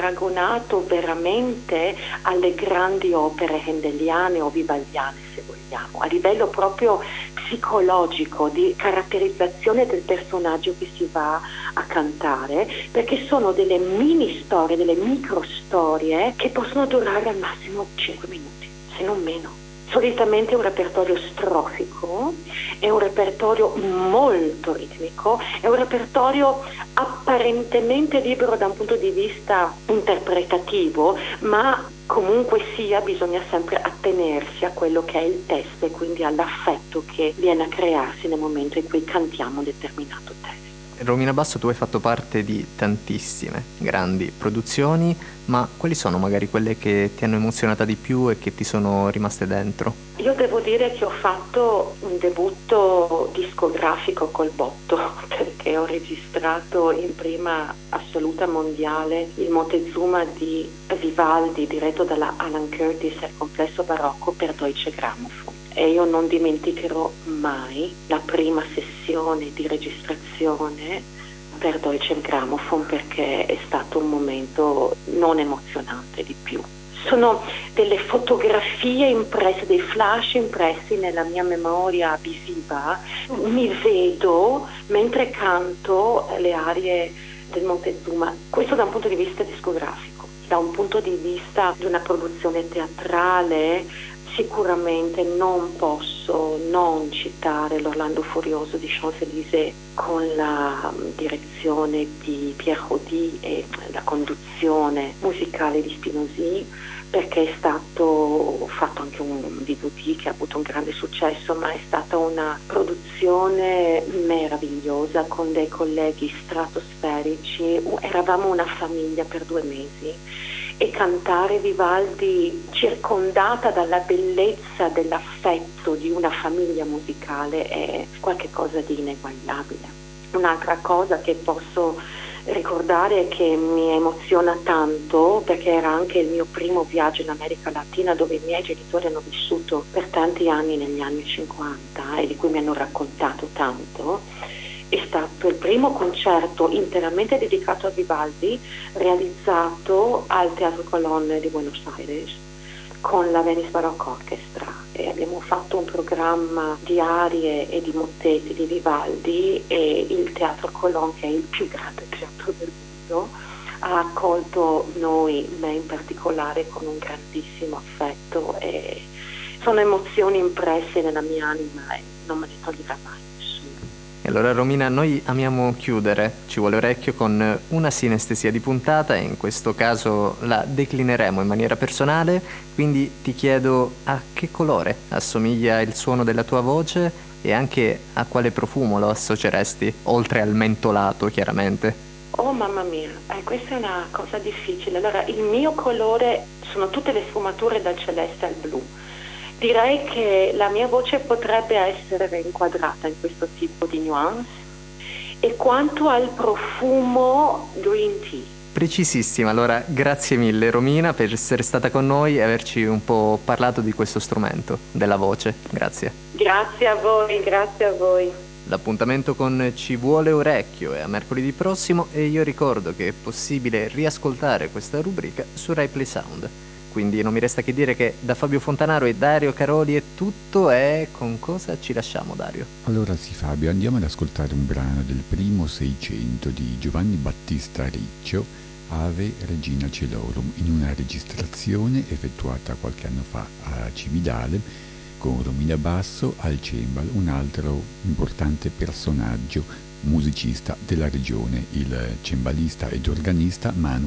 paragonato veramente alle grandi opere handeliane o vivaldiane, se vogliamo, a livello proprio psicologico, di caratterizzazione del personaggio che si va a cantare, perché sono delle mini storie, delle micro storie che possono durare al massimo 5 minuti, se non meno. Solitamente è un repertorio strofico, è un repertorio molto ritmico, è un repertorio apparentemente libero da un punto di vista interpretativo, ma comunque sia bisogna sempre attenersi a quello che è il testo e quindi all'affetto che viene a crearsi nel momento in cui cantiamo un determinato testo. Romina Basso, tu hai fatto parte di tantissime grandi produzioni, ma quali sono magari quelle che ti hanno emozionata di più e che ti sono rimaste dentro? Io devo dire che ho fatto un debutto discografico col botto, perché ho registrato in prima assoluta mondiale il Montezuma di Vivaldi, diretto dalla Alan Curtis al complesso barocco per Deutsche Grammophon. E io non dimenticherò mai la prima sessione di registrazione per Deutsche Grammophon, perché è stato un momento non emozionante di più. Sono delle fotografie impresse, dei flash impressi nella mia memoria visiva. Mi vedo mentre canto le arie del Montezuma. Questo da un punto di vista discografico. Da un punto di vista di una produzione teatrale, sicuramente non posso non citare l'Orlando Furioso di Champs-Élysées con la direzione di Pierre Rodi e la conduzione musicale di Spinozzi, perché è stato fatto anche un DVD che ha avuto un grande successo, ma è stata una produzione meravigliosa con dei colleghi stratosferici. Eravamo una famiglia per 2 mesi e cantare Vivaldi circondata dalla bellezza dell'affetto di una famiglia musicale è qualcosa di ineguagliabile. Un'altra cosa che posso ricordare che mi emoziona tanto, perché era anche il mio primo viaggio in America Latina, dove i miei genitori hanno vissuto per tanti anni negli anni 50 e di cui mi hanno raccontato tanto, è stato il primo concerto interamente dedicato a Vivaldi realizzato al Teatro Colón di Buenos Aires con la Venice Baroque Orchestra, e abbiamo fatto un programma di arie e di mottetti di Vivaldi, e il Teatro Colón, che è il più grande teatro del mondo, ha accolto noi, me in particolare, con un grandissimo affetto, e sono emozioni impresse nella mia anima e non me ne toglierà mai. E allora Romina, noi amiamo chiudere Ci vuole orecchio con una sinestesia di puntata, e in questo caso la declineremo in maniera personale, quindi ti chiedo a che colore assomiglia il suono della tua voce e anche a quale profumo lo associeresti, oltre al mentolato chiaramente. Oh mamma mia, questa è una cosa difficile. Allora, il mio colore sono tutte le sfumature dal celeste al blu. Direi che la mia voce potrebbe essere inquadrata in questo tipo di nuance. E quanto al profumo, green tea. Precisissima, allora grazie mille Romina per essere stata con noi e averci un po' parlato di questo strumento, della voce. Grazie. Grazie a voi, grazie a voi. L'appuntamento con Ci vuole orecchio è a mercoledì prossimo, e io ricordo che è possibile riascoltare questa rubrica su Rai Play Sound. Quindi non mi resta che dire che da Fabio Fontanaro e Dario Caroli è tutto, e con cosa ci lasciamo, Dario? Allora sì, Fabio, andiamo ad ascoltare un brano del primo Seicento di Giovanni Battista Riccio, Ave Regina Celorum, in una registrazione effettuata qualche anno fa a Cividale con Romina Basso al cembalo, un altro importante personaggio musicista della regione, il cembalista ed organista Manu